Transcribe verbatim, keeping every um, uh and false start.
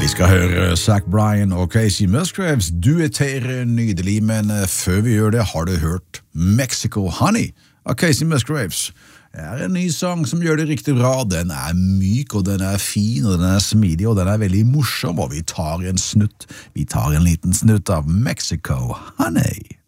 Vi skal høre Zach Bryan og Casey Musgraves duettere nydelig, men før vi gjør det har du hørt Mexico Honey av Casey Musgraves. Det er en ny sang som gjør det riktig bra. Den er myk, og den er fin, og den er smidig, og den er veldig morsom, og vi tar en snutt. Vi tar en liten snutt av Mexico Honey.